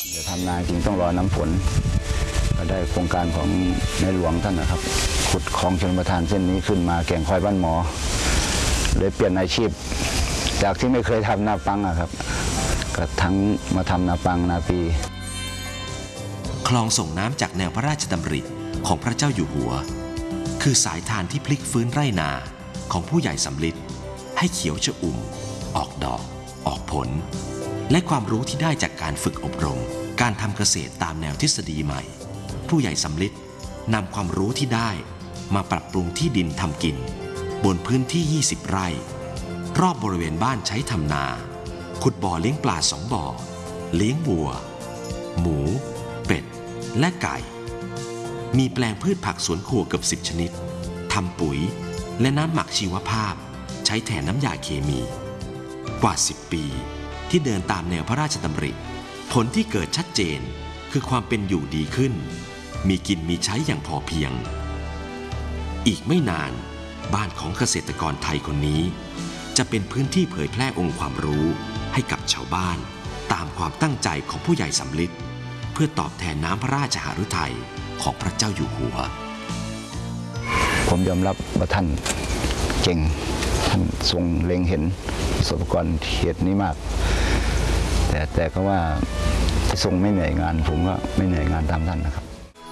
จะทำนาจริงต้องรอน้ำฝนก็ได้โครงการของในหลวงท่านนะครับขุดคลองชลประทานเส้นนี้ขึ้นมาแก่งคอยบ้านหมอเลยเปลี่ยนอาชีพจากที่ไม่เคยทำนาปังครับก็ทั้งมาทำนาปังนาปีคลองส่งน้ำจากแนวพระราชดำริของพระเจ้าอยู่หัวคือสายทานที่พลิกฟื้นไร่นาของผู้ใหญ่สำลิดให้เขียวชอุ่มออกดอกออกผลและความรู้ที่ได้จากการฝึกอบรมการทำเกษตรตามแนวทฤษฎีใหม่ผู้ใหญ่สำลิดนำความรู้ที่ได้มาปรับปรุงที่ดินทำกินบนพื้นที่20 ไร่รอบบริเวณบ้านใช้ทำนาขุดบ่อเลี้ยงปลา2 บ่อเลี้ยงวัวหมูเป็ดและไก่มีแปลงพืชผักสวนครัวเกือบ10 ชนิดทำปุ๋ยและน้ำหมักชีวภาพใช้แทนน้ำยาเคมีกว่า10 ปีที่เดินตามแนวพระราชดำริผลที่เกิดชัดเจนคือความเป็นอยู่ดีขึ้นมีกินมีใช้อย่างพอเพียงอีกไม่นานบ้านของเกษตรกรไทยคนนี้จะเป็นพื้นที่เผยแพร่องค์ความรู้ให้กับชาวบ้านตามความตั้งใจของผู้ใหญ่สำลิดเพื่อตอบแทนน้ำพระราชหฤทัยของพระเจ้าอยู่หัวผมยอมรับว่าท่านเก่งท่านทรงเล็งเห็นประสบการณ์เหตุนี้มากแต่ก็ว่าทรงไม่เหนื่อยงานผมก็ไม่เหนื่อยงานตามท่านนะครับ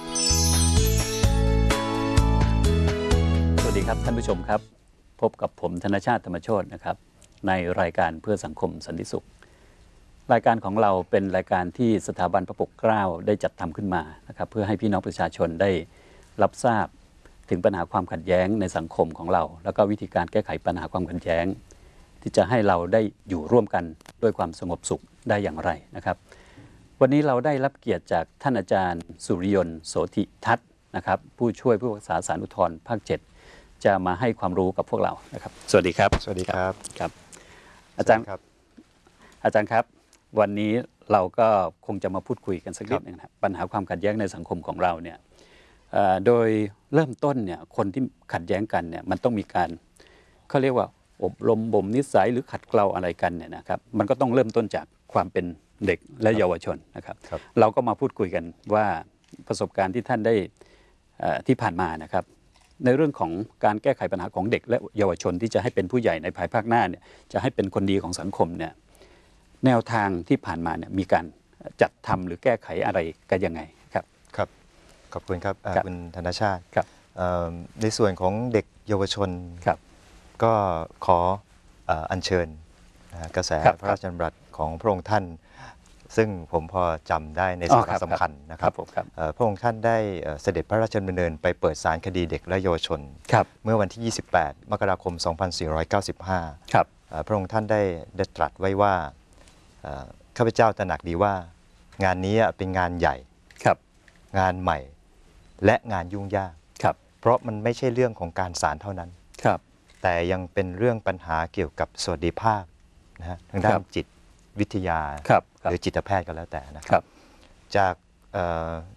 สวัสดีครับท่านผู้ชมครับพบกับผมธนชาติธรรมโชตินะครับในรายการเพื่อสังคมสันติสุขรายการของเราเป็นรายการที่สถาบันพระปกเกล้าได้จัดทำขึ้นมานะครับเพื่อให้พี่น้องประชาชนได้รับทราบถึงปัญหาความขัดแย้งในสังคมของเราแล้วก็วิธีการแก้ไขปัญหาความขัดแย้งที่จะให้เราได้อยู่ร่วมกันด้วยความสงบสุขได้อย่างไรนะครับวันนี้เราได้รับเกียรติจากท่านอาจารย์สุริยนต์โสธิทัศน์นะครับผู้ช่วยผู้พิพากษาศาลอุทธรณ์ภาค 7จะมาให้ความรู้กับพวกเรานะครับสวัสดีครับสวัสดีครับครับอาจารย์ครับวันนี้เราก็คงจะมาพูดคุยกันสักนิดนึงนะปัญหาความขัดแย้งในสังคมของเราเนี่ยโดยเริ่มต้นเนี่ยคนที่ขัดแย้งกันเนี่ยมันต้องมีการเขาเรียกว่าอบรมบ่มนิสัยหรือขัดเกลาอะไรกันเนี่ยนะครับมันก็ต้องเริ่มต้นจากความเป็นเด็กและเยาวชนนะครับเราก็มาพูดคุยกันว่าประสบการณ์ที่ท่านได้ที่ผ่านมานะครับในเรื่องของการแก้ไขปัญหาของเด็กและเยาวชนที่จะให้เป็นผู้ใหญ่ในภายภาคหน้าเนี่ยจะให้เป็นคนดีของสังคมเนี่ยแนวทางที่ผ่านมาเนี่ยมีการจัดทำหรือแก้ไขอะไรกันยังไงครับครับขอบคุณครับคุณธนชาติครับในส่วนของเด็กเยาวชนก็ขออัญเชิญกระแสพระราชดำรัสของพระองค์ท่านซึ่งผมพอจำได้ในสาระสำคัญนะครับพระองค์ท่านได้เสด็จพระราชดำเนินไปเปิดศาลคดีเด็กและเยาวชนเมื่อวันที่ 28 มกราคม 2495 พระองค์ท่านได้ตรัสไว้ว่าข้าพเจ้าตระหนักดีว่างานนี้เป็นงานใหญ่งานใหม่และงานยุ่งยากเพราะมันไม่ใช่เรื่องของการศาลเท่านั้นแต่ยังเป็นเรื่องปัญหาเกี่ยวกับสวัสดิภาพนะฮะทางด้านจิตวิทยาหรือจิตแพทย์ก็แล้วแต่นะครับจาก